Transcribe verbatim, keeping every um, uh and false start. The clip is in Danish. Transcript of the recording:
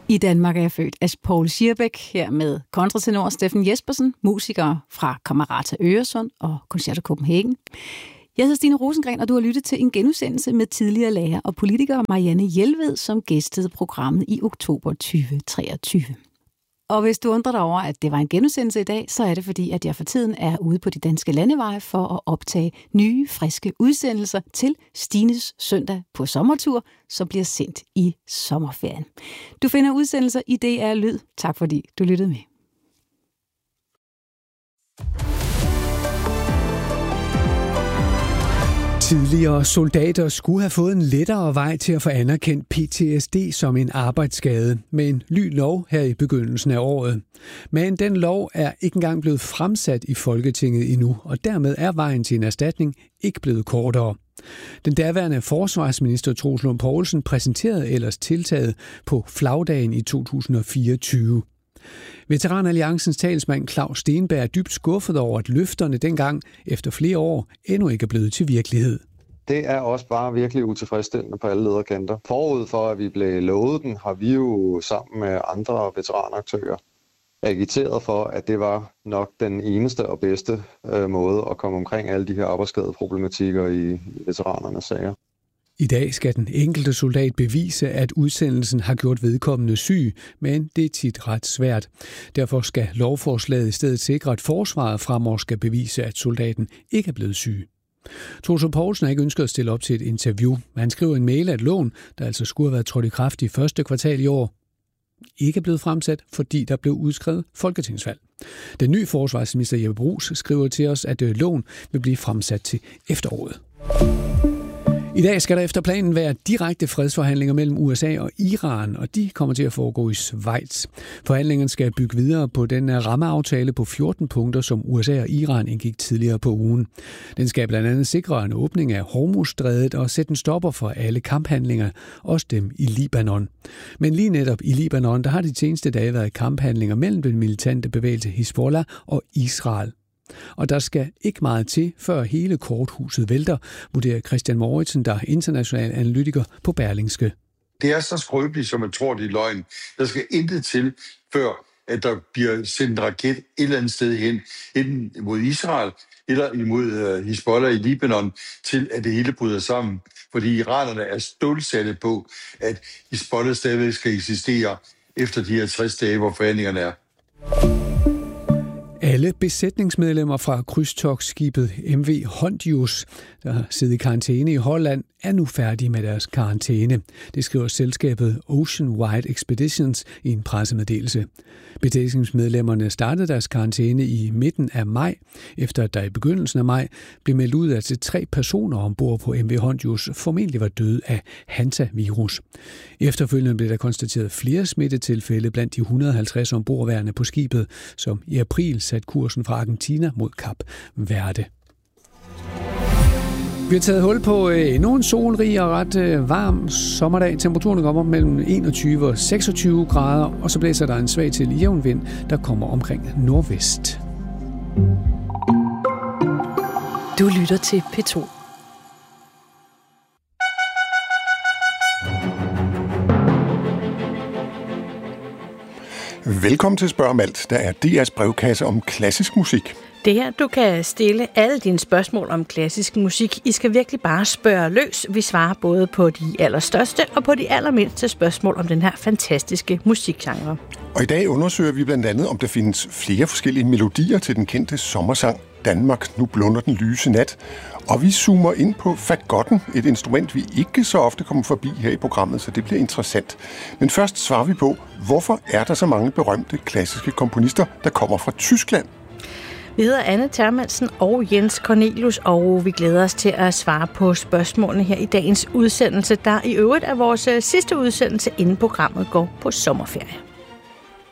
I Danmark er jeg født af Poul Schierbeck, her med kontratenor Steffen Jespersen, musiker fra Camerata Øresund og Concerto Copenhagen. Jeg hedder Stine Rosengren, og du har lyttet til en genudsendelse med tidligere lærer og politiker Marianne Jelved, som gæstede programmet i oktober tyve treogtyve. Og hvis du undrer dig over, at det var en genudsendelse i dag, så er det fordi, at jeg for tiden er ude på de danske landeveje for at optage nye, friske udsendelser til Stines søndag på sommertur, som bliver sendt i sommerferien. Du finder udsendelser i D R Lyd. Tak fordi du lyttede med. Tidligere soldater skulle have fået en lettere vej til at få anerkendt P T S D som en arbejdsskade med en ny lov her i begyndelsen af året. Men den lov er ikke engang blevet fremsat i Folketinget endnu, og dermed er vejen til en erstatning ikke blevet kortere. Den daværende forsvarsminister Troels Lund Poulsen præsenterede ellers tiltaget på flagdagen i to tusind og fireogtyve. Veteranalliancens talsmand Claus Stenberg er dybt skuffet over, at løfterne dengang efter flere år endnu ikke er blevet til virkelighed. Det er også bare virkelig utilfredsstillende på alle lederkanter. Forud for, at vi blev lovet den, har vi jo sammen med andre veteranaktører agiteret for, at det var nok den eneste og bedste øh, måde at komme omkring alle de her arbejdsskadeproblematikker i, i veteranernes sager. I dag skal den enkelte soldat bevise, at udsendelsen har gjort vedkommende syg, men det er tit ret svært. Derfor skal lovforslaget i stedet sikre, at forsvaret fremover skal bevise, at soldaten ikke er blevet syg. Troels Lund Poulsen har ikke ønsket at stille op til et interview. Han skriver en mail, at loven, der altså skulle have været trådt i kraft i første kvartal i år, ikke er blevet fremsat, fordi der blev udskrevet folketingsvalg. Den nye forsvarsminister Jeppe Bruus skriver til os, at loven vil blive fremsat til efteråret. I dag skal der efter planen være direkte fredsforhandlinger mellem U S A og Iran, og de kommer til at foregå i Schweiz. Forhandlingerne skal bygge videre på den rammeaftale på fjorten punkter, som U S A og Iran indgik tidligere på ugen. Den skal blandt andet sikre en åbning af Hormuzstrædet og sætte en stopper for alle kamphandlinger, også dem i Libanon. Men lige netop i Libanon, der har de seneste dage været kamphandlinger mellem den militante bevægelse Hizbollah og Israel. Og der skal ikke meget til, før hele korthuset vælter, vurderer Christian Mouritsen, der er international analytiker på Berlingske. Det er så skrøbeligt, som man tror, det er løgn. Der skal intet til, før at der bliver sendt en raket et eller andet sted hen, enten mod Israel eller imod Hizbollah i Libanon, til at det hele bryder sammen. Fordi iranerne er stålsatte på, at Hizbollah stadigvæk skal eksistere efter de her tres dage, hvor forhandlingerne er. Alle besætningsmedlemmer fra krydstogtskibet M V Hondius, der har siddet i karantæne i Holland, er nu færdige med deres karantæne. Det skriver selskabet Ocean Wide Expeditions i en pressemeddelelse. Besætningsmedlemmerne startede deres karantæne i midten af maj, efter at der i begyndelsen af maj blev meldt ud, at tre personer ombord på M V Hondius formentlig var døde af hantavirus. Efterfølgende blev der konstateret flere smittetilfælde blandt de et hundrede og halvtreds ombordværende på skibet, som i april satte kursen fra Argentina mod Kap Verde. Vi har taget hul på endnu en solrig og ret varm sommerdag. Temperaturen kommer mellem enogtyve og seksogtyve grader, og så blæser der en svag til jævn vind, der kommer omkring nordvest. Du lytter til P to. Velkommen til Spørg om alt, der er D R's brevkasse om klassisk musik. Det her, du kan stille alle dine spørgsmål om klassisk musik. I skal virkelig bare spørge løs. Vi svarer både på de allerstørste og på de allermindste spørgsmål om den her fantastiske musikgenre. Og i dag undersøger vi blandt andet, om der findes flere forskellige melodier til den kendte sommersang Danmark, nu blunder den lyse nat. Og vi zoomer ind på fagotten, et instrument, vi ikke så ofte kommer forbi her i programmet, så det bliver interessant. Men først svarer vi på, hvorfor er der så mange berømte klassiske komponister, der kommer fra Tyskland? Vi hedder Anne Termansen og Jens Cornelius, og vi glæder os til at svare på spørgsmålene her i dagens udsendelse, der i øvrigt er vores sidste udsendelse, inden programmet går på sommerferie.